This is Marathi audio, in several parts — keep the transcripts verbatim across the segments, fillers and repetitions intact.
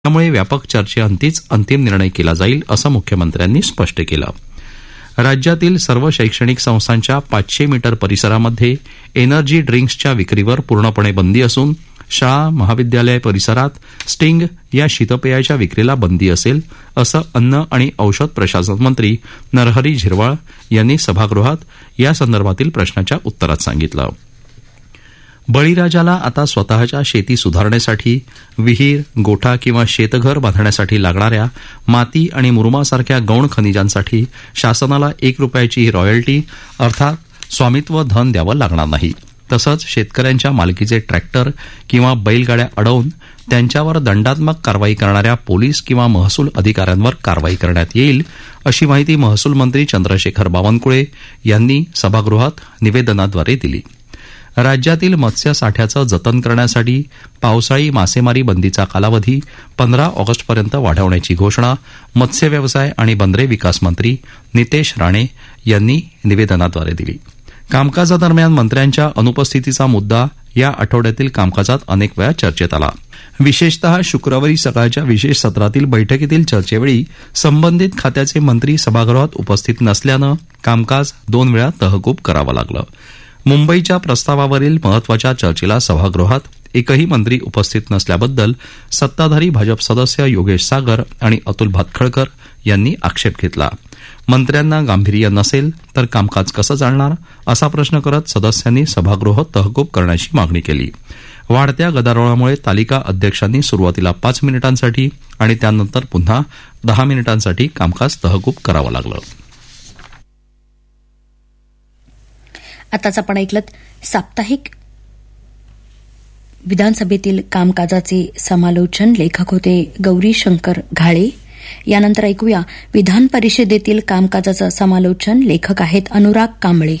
त्यामुळे व्यापक चर्चेअंतीच अंतिम निर्णय केला जाईल असं मुख्यमंत्र्यांनी स्पष्ट केलं. राज्यातील सर्व शैक्षणिक संस्थांच्या पाचशे मीटर परिसरामध्ये एनर्जी ड्रिंक्सच्या विक्रीवर पूर्णपणे बंदी असून शाळा महाविद्यालय परिसरात स्टिंग या शीतपेयाच्या विक्रीला बंदी असेल असं अन्न आणि औषध प्रशासन मंत्री नरहरी झिरवाळ यांनी सभागृहात यासंदर्भातील प्रश्नाच्या उत्तरात सांगितलं. बळीराजाला आता स्वतःच्या शेती सुधारण्यासाठी विहीर, गोठा किंवा शेतघर बांधण्यासाठी लागणाऱ्या माती आणि मुरुमासारख्या गौण खनिजांसाठी शासनाला एक रुपयाची रॉयल्टी अर्थात स्वामित्व धन द्यावं लागणार नाही. तसंच शेतकऱ्यांच्या मालकीचे ट्रॅक्टर किंवा बैलगाड्या अडवून त्यांच्यावर दंडात्मक कारवाई करणाऱ्या पोलीस किंवा महसूल अधिकाऱ्यांवर कारवाई करण्यात येईल अशी माहिती महसूल मंत्री चंद्रशेखर बावनकुळे यांनी सभागृहात निवेदनाद्वारे दिली. राज्यातील मत्स्य साठ्याचं जतन करण्यासाठी पावसाळी मासेमारी बंदीचा कालावधी पंधरा ऑगस्टपर्यंत वाढवण्याची घोषणा मत्स्य व्यवसाय आणि बंदरे विकास मंत्री नितेश राणे यांनी निवेदनाद्वारे दिली. कामकाजादरम्यान मंत्र्यांच्या अनुपस्थितीचा मुद्दा या आठवड्यातील कामकाजात अनेक वेळा चर्चेत आला. विशेषतः शुक्रवारी सकाळच्या विशेष सत्रातील बैठकीतील चर्चेवेळी संबंधित खात्याचे मंत्री सभागृहात उपस्थित नसल्यानं कामकाज दोन वेळा तहकूब करावं लागलं. मुंबईच्या प्रस्तावावरील महत्वाच्या चर्चेला सभागृहात एकही मंत्री उपस्थित नसल्याबद्दल सत्ताधारी भाजप सदस्य योगेश सागर आणि अतुल भातखळकर यांनी आक्षेप घेतला. मंत्र्यांना गांभीर्य नसेल तर कामकाज कसं चालणार असा प्रश्न करत सदस्यांनी सभागृह तहकूब करण्याची मागणी केली. वाढत्या गदारोळामुळे तालिका अध्यक्षांनी सुरुवातीला पाच मिनिटांसाठी आणि त्यानंतर पुन्हा दहा मिनिटांसाठी कामकाज तहकूब करावं लागलं. आताच आपण ऐकलत साप्ताहिक विधानसभेतील कामकाजाचे समालोचन. लेखक होते गौरी शंकर घाळे. यानंतर ऐकूया विधान परिषदेतील कामकाजाचं समालोचन. लेखक आहेत अनुराग कांबळे.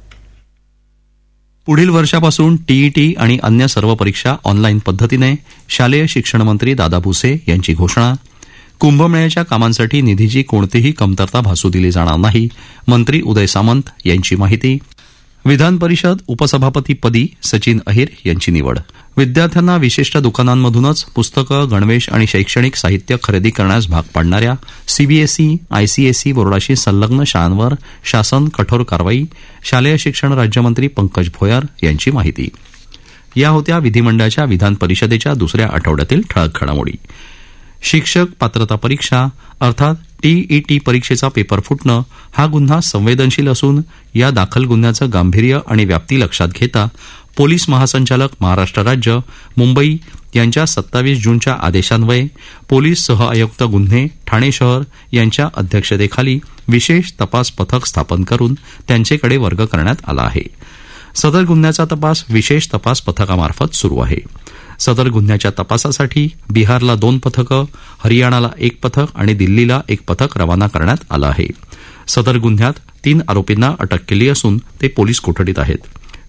पुढील वर्षापासून टीईटी आणि अन्य सर्व परीक्षा ऑनलाईन पद्धतीने. शालेय शिक्षण मंत्री दादा भुसे यांची घोषणा. कुंभमेळ्याच्या कामांसाठी निधीची कोणतीही कमतरता भासू दिली जाणार नाही. मंत्री उदय सामंत यांची माहिती. विधान परिषद उपसभापतीपदी सचिन अहिर यांची निवड. विद्यार्थ्यांना विशिष्ट दुकानांमधूनच पुस्तकं, गणवेश आणि शैक्षणिक साहित्य खरेदी करण्यास भाग पाडणाऱ्या सीबीएसई, आयसीएसई बोर्डाशी संलग्न शाळांवर शासन कठोर कारवाई. शालेय शिक्षण राज्यमंत्री पंकज भोयर यांची माहिती. या होत्या विधिमंडळाच्या विधान परिषदेच्या दुसऱ्या आठवड्यातील ठळक घडामोडी. शिक्षक पात्रता परीक्षा अर्थात टीईटी परीक्षेचा पेपर फुटणं हा गुन्हा संवेदनशील असून या दाखल गुन्ह्याचं गांभीर्य आणि व्याप्ती लक्षात घेता पोलीस महासंचालक महाराष्ट्र राज्य मुंबई यांच्या सत्तावीस जूनच्या आदेशान्वये पोलीस सहआयुक्त गुन्हे ठाणे शहर यांच्या अध्यक्षतेखाली विशेष तपास पथक स्थापन करून त्यांचेकडे वर्ग करण्यात आला आहे. सदर गुन्ह्याचा तपास विशेष तपास पथकामार्फत सुरू आहे. सदर गुन्ह्याच्या तपासासाठी बिहारला दोन पथकं, हरियाणाला एक पथक आणि दिल्लीला एक पथक रवाना करण्यात आलं आहे. सदर गुन्ह्यात तीन आरोपींना अटक केली असून ते पोलीस कोठडीत आहेत.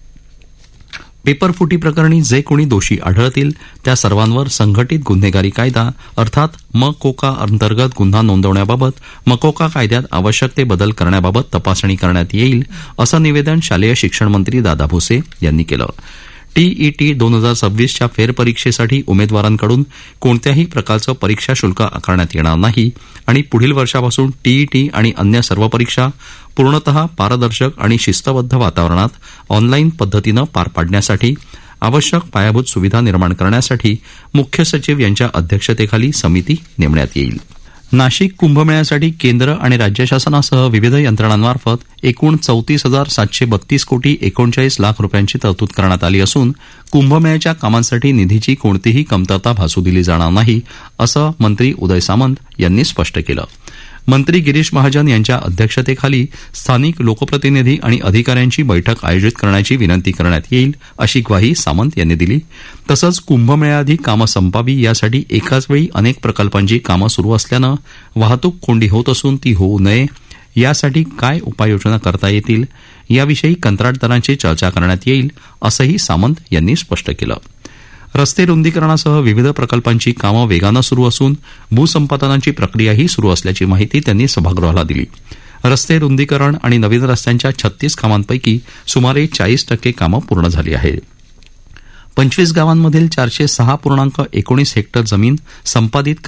पेपरफुटी प्रकरणी जे कोणी दोषी आढळतील त्या सर्वांवर संघटित गुन्हेगारी कायदा अर्थात मकोका अंतर्गत गुन्हा नोंदवण्याबाबत मकोका कायद्यात आवश्यक ते बदल करण्याबाबत तपासणी करण्यात येईल असं निवेदन शालेय शिक्षण मंत्री दादा भुसे यांनी केलं. टीईटी दोन हजार सव्वीसच्या फेरपरीक्षेसाठी उमेदवारांकडून कोणत्याही प्रकारचं परीक्षा शुल्क आकारण्यात येणार नाही आणि पुढील वर्षापासून टीईटी आणि अन्य सर्व परीक्षा पूर्णतः पारदर्शक आणि शिस्तबद्ध वातावरणात ऑनलाईन पद्धतीनं पार पाडण्यासाठी आवश्यक पायाभूत सुविधा निर्माण करण्यासाठी मुख्य सचिव यांच्या अध्यक्षतेखाली समिती नेमण्यात येईल. नाशिक कुंभमेळ्यासाठी केंद्र आणि राज्य शासनासह विविध यंत्रणांमार्फत एकूण चौतीस हजार सातशे बत्तीस कोटी एकोणचाळीस लाख रुपयांची तरतूद करण्यात आली असून कुंभमेळ्याच्या कामांसाठी निधीची कोणतीही कमतरता भासू दिली जाणार नाही असं मंत्री उदय सामंत यांनी स्पष्ट केलं. मंत्री गिरीश महाजन यांच्या अध्यक्षतेखाली स्थानिक लोकप्रतिनिधी आणि अधिकाऱ्यांची बैठक आयोजित करण्याची विनंती करण्यात येईल अशी ग्वाही सामंत यांनी दिली. तसंच कुंभमेळ्याआधी कामं संपावी यासाठी एकाच वेळी अनेक प्रकल्पांची कामं सुरू असल्यानं वाहतूक कोंडी होत असून ती होऊ नये यासाठी काय उपाययोजना करता येतील याविषयी कंत्राटदारांची चर्चा करण्यात येईल असंही सामंत यांनी स्पष्ट केलं. रस्ते रुंदीकरणासह विविध प्रकल्पांची कामं वेगानं सुरू असून भूसंपादनाची प्रक्रियाही सुरू असल्याची माहिती त्यांनी सभागृहाला दिली. रस्ते रुंदीकरण आणि नवीन रस्त्यांच्या छत्तीस कामांपैकी सुमारे चाळीस टक्के कामं पूर्ण झाली आहेत. पंचवीस गावांमधील चारशे सहा पूर्णांक एकोणीस हेक्टर जमीन संपादित